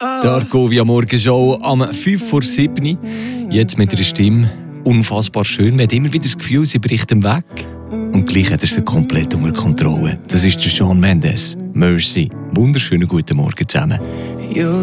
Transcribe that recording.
Die Argovia Morgenshow am 5 vor 7. Jetzt mit ihrer Stimme. Unfassbar schön. Man hat immer wieder das Gefühl, sie bricht ihm weg. Und gleich hat er sie komplett unter Kontrolle. Das ist der Shawn Mendes. Mercy. Wunderschönen guten Morgen zusammen.